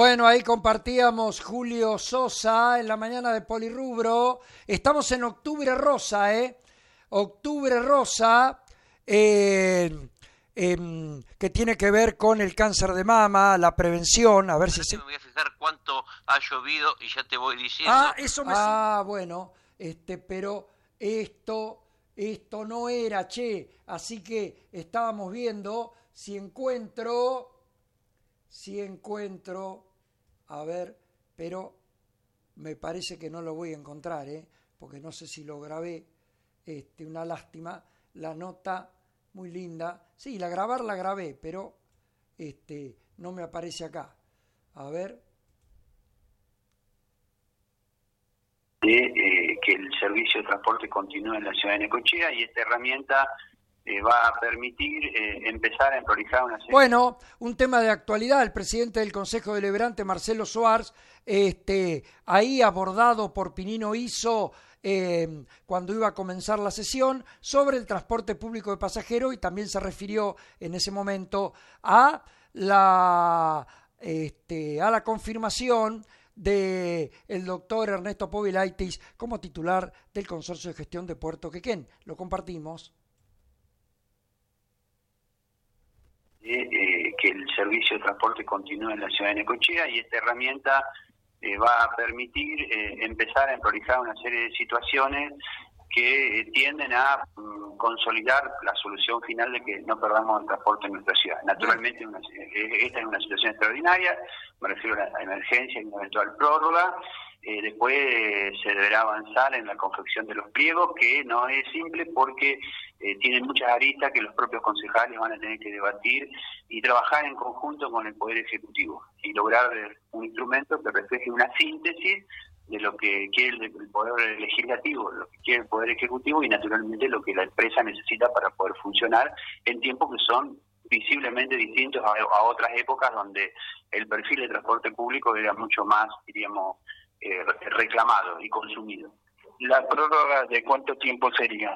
Bueno, ahí compartíamos Julio Sosa en la mañana de Polirrubro. Estamos en Octubre Rosa, ¿eh? Octubre Rosa, que tiene que ver con el cáncer de mama, la prevención, a ver si se... Me voy a fijar cuánto ha llovido y ya te voy diciendo. Eso me... bueno, pero esto no era, así que estábamos viendo si encuentro, a ver, pero me parece que no lo voy a encontrar, porque no sé si lo grabé, una lástima, la nota muy linda, sí, la grabé, pero no me aparece acá, a ver. Que el servicio de transporte continúe en la ciudad de Necochea, y esta herramienta va a permitir empezar a priorizar una serie... Bueno, un tema de actualidad, el presidente del Consejo Deliberante, Marcelo Soares, ahí abordado por Pinino Iso cuando iba a comenzar la sesión, sobre el transporte público de pasajeros, y también se refirió en ese momento a la confirmación de el doctor Ernesto Povilaitis como titular del Consorcio de Gestión de Puerto Quequén. Lo compartimos. Que el servicio de transporte continúe en la ciudad de Necochea, y esta herramienta va a permitir empezar a priorizar una serie de situaciones que tienden a consolidar la solución final de que no perdamos el transporte en nuestra ciudad. Naturalmente, esta es una situación extraordinaria, me refiero a la emergencia y una eventual prórroga. Después se deberá avanzar en la confección de los pliegos, que no es simple porque tienen muchas aristas que los propios concejales van a tener que debatir y trabajar en conjunto con el Poder Ejecutivo y lograr un instrumento que refleje una síntesis de lo que quiere el Poder Legislativo, lo que quiere el Poder Ejecutivo y naturalmente lo que la empresa necesita para poder funcionar en tiempos que son visiblemente distintos a otras épocas donde el perfil de transporte público era mucho más, diríamos, reclamado y consumido. ¿La prórroga de cuánto tiempo sería?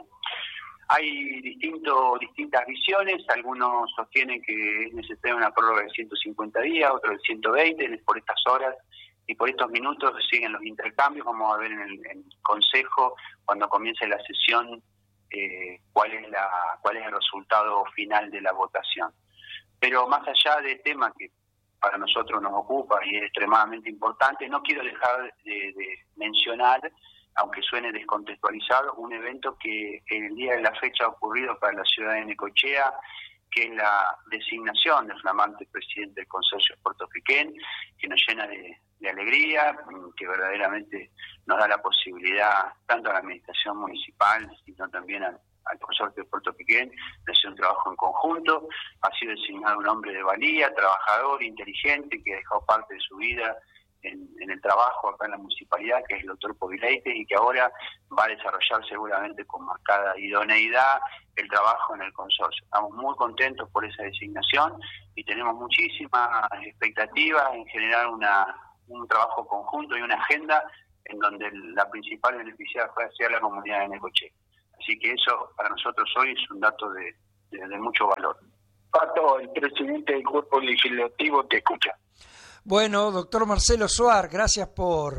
Hay distintas visiones, algunos sostienen que es necesaria una prórroga de 150 días, otros de 120, por estas horas y por estos minutos siguen los intercambios. Vamos a ver en el Consejo, cuando comience la sesión, cuál es el resultado final de la votación. Pero más allá del tema que para nosotros nos ocupa y es extremadamente importante, no quiero dejar de mencionar, aunque suene descontextualizado, un evento que en el día de la fecha ha ocurrido para la ciudad de Necochea, que es la designación del flamante presidente del Consorcio de Puerto Quequén, que nos llena de alegría, que verdaderamente nos da la posibilidad, tanto a la administración municipal, sino también al Consorcio de Puerto Quequén, de hacer un trabajo en conjunto. Ha sido designado un hombre de valía, trabajador, inteligente, que ha dejado parte de su vida en el trabajo acá en la municipalidad, que es el doctor Povilaitis, y que ahora va a desarrollar seguramente con marcada idoneidad el trabajo en el consorcio. Estamos muy contentos por esa designación y tenemos muchísimas expectativas en generar un trabajo conjunto y una agenda en donde la principal beneficiada pueda ser la comunidad de Necochea. Así que eso para nosotros hoy es un dato de mucho valor. Pato, el presidente del Cuerpo Legislativo te escucha. Bueno, doctor Marcelo Soares, gracias por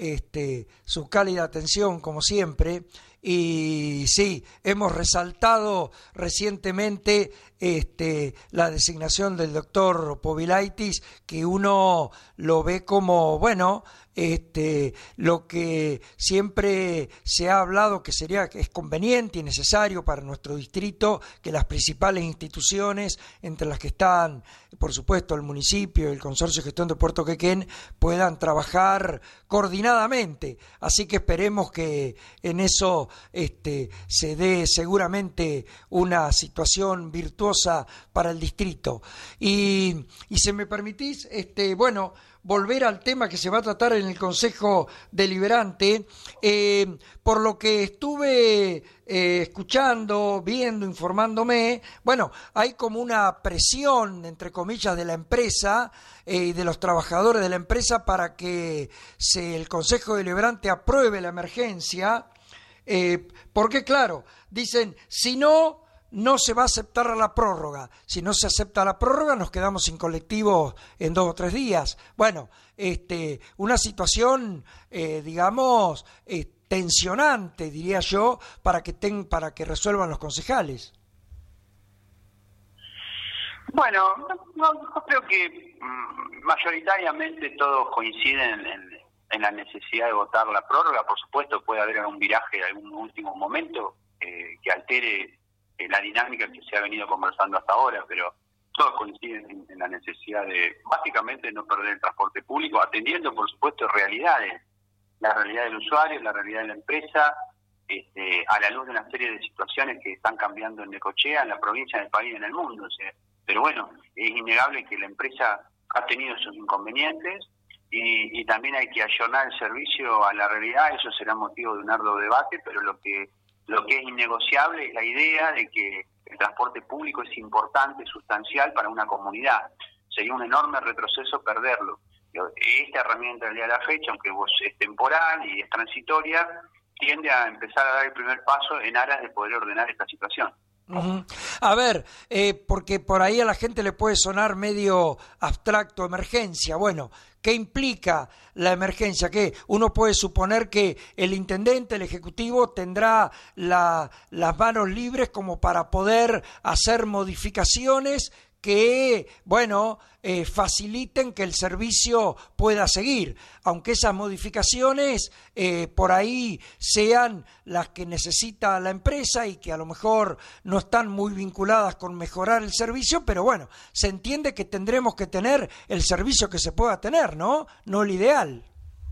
su cálida atención, como siempre. Y sí, hemos resaltado recientemente la designación del doctor Povilaitis, que uno lo ve como, bueno, lo que siempre se ha hablado que es conveniente y necesario para nuestro distrito, que las principales instituciones, entre las que están, por supuesto, el municipio y el Consorcio de Gestión de Puerto Quequén, puedan trabajar coordinadamente. Así que esperemos que en eso se dé seguramente una situación virtuosa para el distrito. Y si me permitís, volver al tema que se va a tratar en el Consejo Deliberante, por lo que estuve escuchando, viendo, informándome, bueno, hay como una presión, entre comillas, de la empresa y de los trabajadores de la empresa para que el Consejo Deliberante apruebe la emergencia, porque claro, dicen, si no, no se va a aceptar la prórroga. Si no se acepta la prórroga, nos quedamos sin colectivos en 2 o 3 días. Bueno, una situación, digamos, tensionante, diría yo, para que resuelvan los concejales. Bueno, yo creo que mayoritariamente todos coinciden en la necesidad de votar la prórroga. Por supuesto, puede haber algún viraje en algún último momento que altere la dinámica que se ha venido conversando hasta ahora, pero todos coinciden en la necesidad de, básicamente, no perder el transporte público, atendiendo, por supuesto, realidades, la realidad del usuario, la realidad de la empresa, a la luz de una serie de situaciones que están cambiando en Necochea, en la provincia, en el país y en el mundo. O sea, pero bueno, es innegable que la empresa ha tenido sus inconvenientes y también hay que ayornar el servicio a la realidad. Eso será motivo de un arduo debate, pero lo que es innegociable es la idea de que el transporte público es importante, sustancial para una comunidad. Sería un enorme retroceso perderlo. Esta herramienta del día de la fecha, aunque es temporal y es transitoria, tiende a empezar a dar el primer paso en aras de poder ordenar esta situación. Uh-huh. A ver, porque por ahí a la gente le puede sonar medio abstracto emergencia. Bueno, ¿qué implica la emergencia? Que uno puede suponer que el intendente, el ejecutivo, tendrá las manos libres como para poder hacer modificaciones que, bueno, faciliten que el servicio pueda seguir, aunque esas modificaciones por ahí sean las que necesita la empresa y que a lo mejor no están muy vinculadas con mejorar el servicio, pero bueno, se entiende que tendremos que tener el servicio que se pueda tener, ¿no? No el ideal.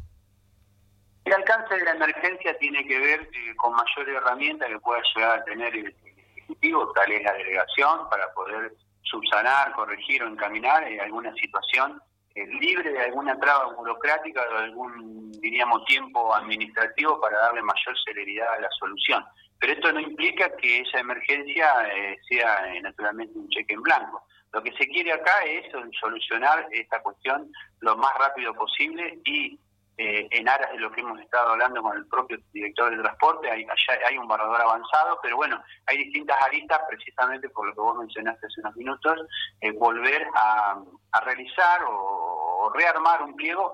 El alcance de la emergencia tiene que ver con mayores herramientas que pueda llegar a tener el Ejecutivo, tal es la delegación, para poder subsanar, corregir o encaminar alguna situación libre de alguna traba burocrática o de algún, diríamos, tiempo administrativo para darle mayor celeridad a la solución. Pero esto no implica que esa emergencia sea naturalmente un cheque en blanco. Lo que se quiere acá es solucionar esta cuestión lo más rápido posible y en aras de lo que hemos estado hablando con el propio director de transporte, hay un borrador avanzado, pero bueno, hay distintas aristas, precisamente por lo que vos mencionaste hace unos minutos, volver a realizar o rearmar un pliego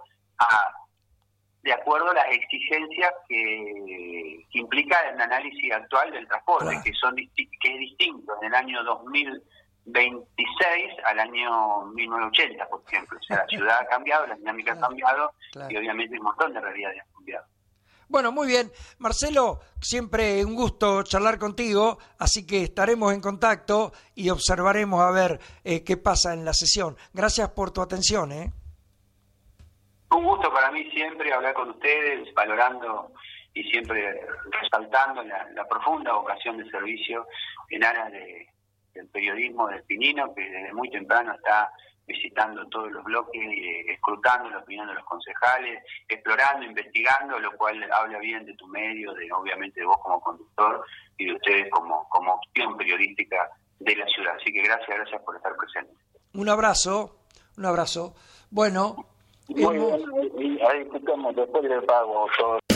de acuerdo a las exigencias que implica el análisis actual del transporte, claro, que es distinto en el año 2026 al año 1980, por ejemplo. O sea, la ciudad ha cambiado, la dinámica ha cambiado, claro, y obviamente un montón de realidades han cambiado. Bueno, muy bien. Marcelo, siempre un gusto charlar contigo, así que estaremos en contacto y observaremos a ver qué pasa en la sesión. Gracias por tu atención. Un gusto para mí siempre hablar con ustedes, valorando y siempre resaltando la profunda vocación de servicio en aras del periodismo del Pinino, que desde muy temprano está visitando todos los bloques, escrutando la opinión de los concejales, explorando, investigando, lo cual habla bien de tu medio, obviamente de vos como conductor y de ustedes como opción periodística de la ciudad. Así que gracias por estar presentes. Un abrazo. Bueno, muy bien, ahí escuchamos después del pago todo.